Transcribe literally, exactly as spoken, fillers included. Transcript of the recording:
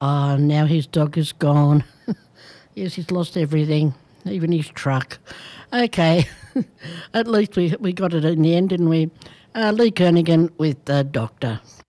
Oh, now his dog is gone. Yes, he's lost everything, even his truck. Okay, at least we we got it in the end, didn't we? Uh, Lee Kernaghan with uh, Doctor.